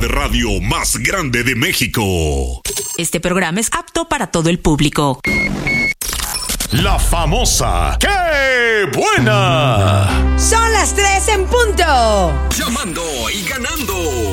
de radio más grande de México. Este programa es apto para todo el público. La famosa ¡Qué buena! Son las 3 en punto. Llamando y ganando.